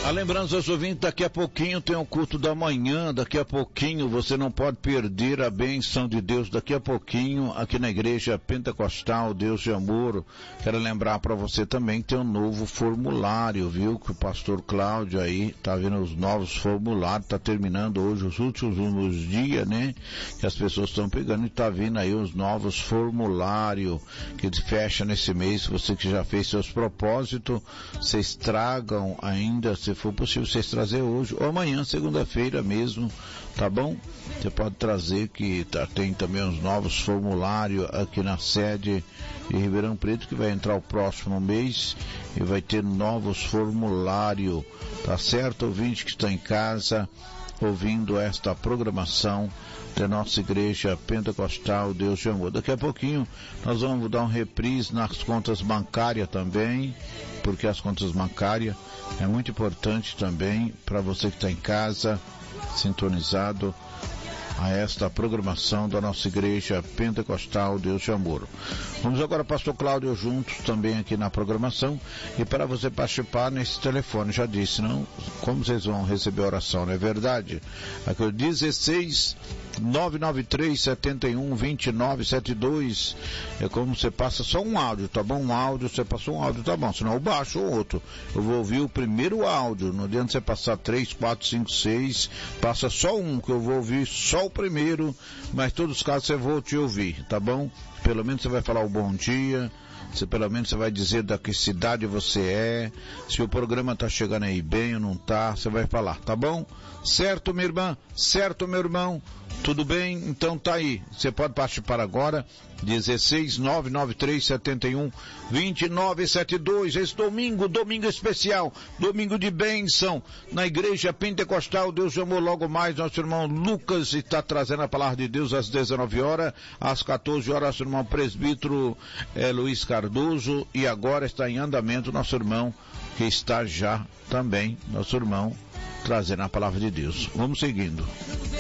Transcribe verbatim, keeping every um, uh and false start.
A lembrança aos ouvintes, daqui a pouquinho tem o culto da manhã, daqui a pouquinho você não pode perder a bênção de Deus, daqui a pouquinho aqui na Igreja Pentecostal Deus de Amor. Quero lembrar para você também que tem um novo formulário, viu, que o pastor Cláudio aí tá vendo os novos formulários, tá terminando hoje os últimos dias, né, que as pessoas estão pegando e tá vindo aí os novos formulários que fecha nesse mês. Você que já fez seus propósitos, vocês tragam ainda, se for possível, vocês trazer hoje ou amanhã, segunda-feira mesmo, tá bom? Você pode trazer, que tá, tem também os novos formulários aqui na sede de Ribeirão Preto, que vai entrar o próximo mês e vai ter novos formulários, tá certo? Ouvinte que está em casa ouvindo esta programação da nossa Igreja Pentecostal Deus de Amor. Daqui a pouquinho nós vamos dar um reprise nas contas bancárias também, porque as contas bancárias é muito importante também para você que está em casa, sintonizado a esta programação da nossa Igreja Pentecostal Deus de Amor. Vamos agora, pastor Cláudio, juntos também aqui na programação, e para você participar nesse telefone, já disse, não? Como vocês vão receber a oração, não é verdade? Aqui é o dezesseis, nove nove três, sete um, dois nove sete dois, é como você passa só um áudio, tá bom? Um áudio, você passou um áudio, tá bom, senão eu baixo o outro. Eu vou ouvir o primeiro áudio, não adianta você passar três, quatro, cinco, seis, passa só um, que eu vou ouvir só o primeiro, mas todos os casos você vou te ouvir, tá bom? Pelo menos você vai falar o bom dia, se pelo menos você vai dizer da que cidade você é, se o programa tá chegando aí bem ou não tá, você vai falar, tá bom? Certo, minha irmã? Certo, meu irmão? Tudo bem? Então tá aí, você pode participar agora, dezesseis, nove nove três, sete um, dois nove sete dois, esse domingo, domingo especial, domingo de bênção, na Igreja Pentecostal Deus de Amor. Logo mais, nosso irmão Lucas está trazendo a palavra de Deus às dezenove horas, às quatorze horas, nosso irmão presbítero eh, Luiz Cardoso, e agora está em andamento nosso irmão, que está já também, nosso irmão, trazendo a palavra de Deus. Vamos seguindo.